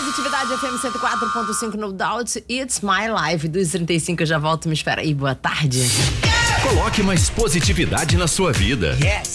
Positividade FM 104.5 no Doubt. It's My Life. 2h35 eu já volto. Me espera aí. Boa tarde. Coloque mais positividade na sua vida.